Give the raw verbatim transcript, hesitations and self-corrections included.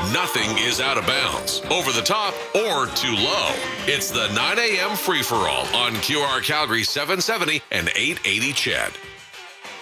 Nothing is out of bounds, over the top, or too low. It's the nine a.m. free-for-all on Q R Calgary seven seventy and eight eighty C H E D.